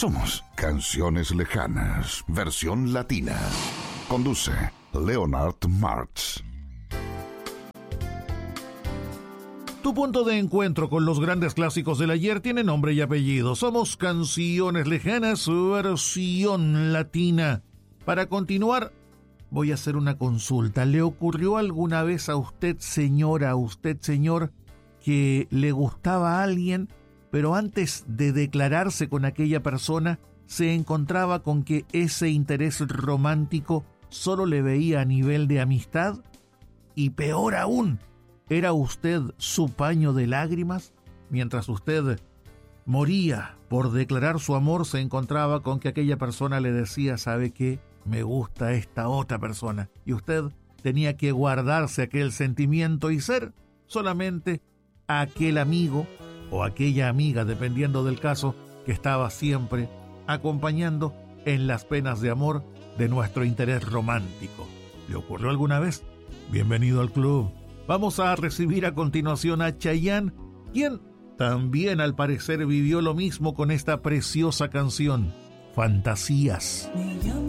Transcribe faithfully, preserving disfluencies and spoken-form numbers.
Somos Canciones Lejanas, versión latina. Conduce Leonard Martz. Tu punto de encuentro con los grandes clásicos del ayer tiene nombre y apellido. Somos Canciones Lejanas, versión latina. Para continuar, voy a hacer una consulta. ¿Le ocurrió alguna vez a usted, señora, a usted, señor, que le gustaba a alguien, pero antes de declararse con aquella persona, se encontraba con que ese interés romántico solo le veía a nivel de amistad? Y peor aún, ¿era usted su paño de lágrimas? Mientras usted moría por declarar su amor, se encontraba con que aquella persona le decía, ¿sabe qué? Me gusta esta otra persona. Y usted tenía que guardarse aquel sentimiento y ser solamente aquel amigo o aquella amiga, dependiendo del caso, que estaba siempre acompañando en las penas de amor de nuestro interés romántico. ¿Le ocurrió alguna vez? Bienvenido al club. Vamos a recibir a continuación a Chayanne, quien también al parecer vivió lo mismo con esta preciosa canción, Fantasías.